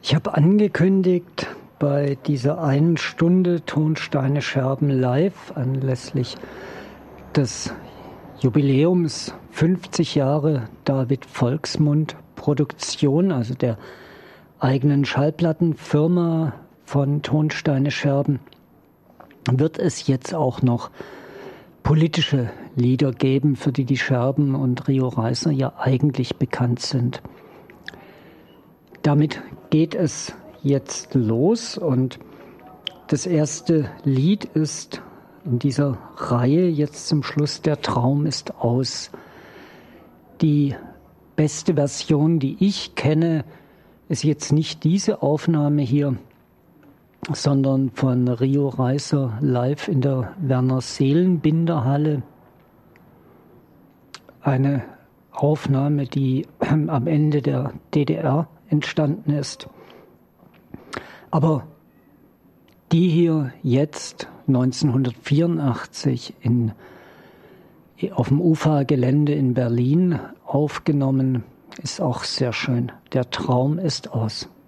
Ich habe angekündigt, bei dieser einen Stunde Tonsteine Scherben live anlässlich des Jubiläums 50 Jahre David Volksmund Produktion, also der eigenen Schallplattenfirma von Tonsteine Scherben, wird es jetzt auch noch politische Lieder geben, für die die Scherben und Rio Reißer ja eigentlich bekannt sind. Damit geht es jetzt los und das erste Lied ist in dieser Reihe jetzt zum Schluss Der Traum ist aus. Die beste Version, die ich kenne, ist jetzt nicht diese Aufnahme hier, sondern von Rio Reißer live in der Werner Seelenbinder Halle. Eine Aufnahme, die am Ende der DDR entstanden ist. Aber die hier jetzt 1984 auf dem UFA-Gelände in Berlin aufgenommen, ist auch sehr schön. Der Traum ist aus.